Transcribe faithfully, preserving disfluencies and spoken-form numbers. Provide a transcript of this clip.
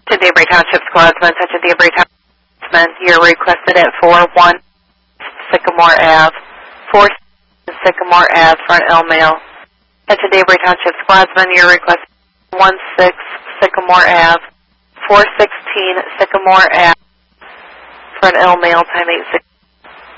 To Debray Township Squadsman, touch of Debray Township, you're requested at four one Sycamore Ave, four Sycamore Ave, Front L Mail. Touch of Debray Township Squadsman, you're requested at one six Sycamore Ave, four sixteen Sycamore Ave, Front L Mail, time eight six.